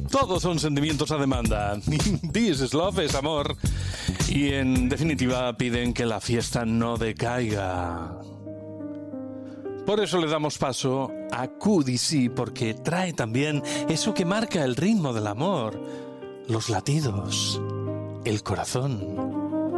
Todos son sentimientos a demanda. This is love, es amor. Y en definitiva piden que la fiesta no decaiga. Por eso le damos paso a QDC, porque trae también eso que marca el ritmo del amor, los latidos, el corazón.